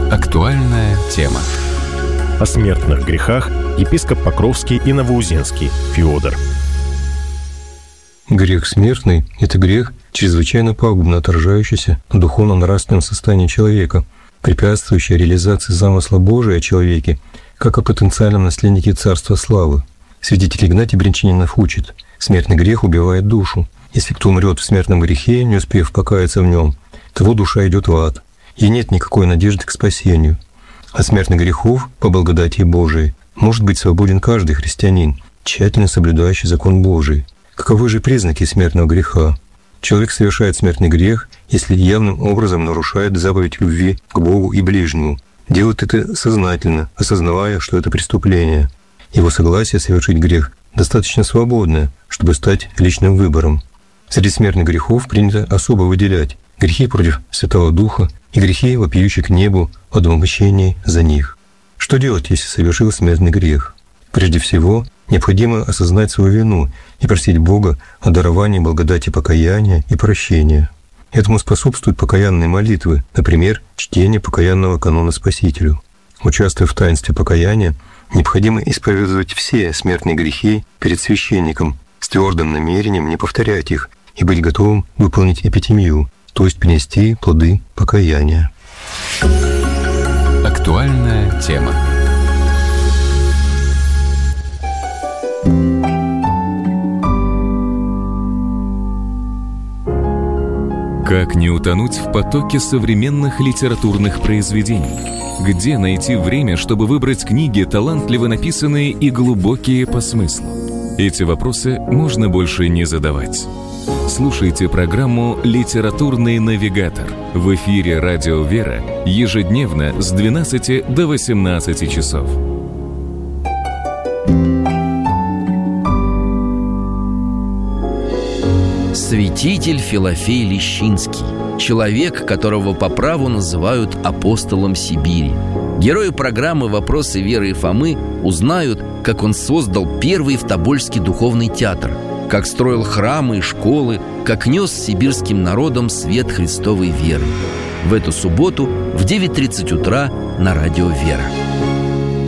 Актуальная тема. О смертных грехах епископ Покровский и Новоузенский Феодор. Грех смертный – это грех, чрезвычайно пагубно отражающийся на духовно-нравственном состоянии человека, препятствующий реализации замысла Божия о человеке, как о потенциальном наследнике Царства Славы. Святитель Игнатий Брянчанинов учит: смертный грех убивает душу. Если кто умрет в смертном грехе, не успев покаяться в нем, того душа идет в ад, и нет никакой надежды к спасению. От смертных грехов, по благодати Божией, может быть свободен каждый христианин, тщательно соблюдающий закон Божий. Каковы же признаки смертного греха? Человек совершает смертный грех, если явным образом нарушает заповедь любви к Богу и ближнему. Делает это сознательно, осознавая, что это преступление. Его согласие совершить грех достаточно свободное, чтобы стать личным выбором. Среди смертных грехов принято особо выделять грехи против Святого Духа и грехи, вопиющие к небу о отмщении за них. Что делать, если совершил смертный грех? Прежде всего, необходимо осознать свою вину и просить Бога о даровании благодати покаяния и прощения. Этому способствуют покаянные молитвы, например, чтение покаянного канона Спасителю. Участвуя в таинстве покаяния, необходимо исповедовать все смертные грехи перед священником с твердым намерением не повторять их и быть готовым выполнить эпитемию, то есть принести плоды покаяния. Актуальная тема. Как не утонуть в потоке современных литературных произведений? Где найти время, чтобы выбрать книги, талантливо написанные и глубокие по смыслу? Эти вопросы можно больше не задавать. Слушайте программу «Литературный навигатор» в эфире «Радио Вера» ежедневно с 12 до 18 часов. Святитель Филофей Лещинский. Человек, которого по праву называют апостолом Сибири. Герои программы «Вопросы Веры и Фомы» узнают, как он создал первый в Тобольске духовный театр, как строил храмы и школы, как нес сибирским народам свет Христовой веры. В эту субботу в 9:30 утра на Радио Вера.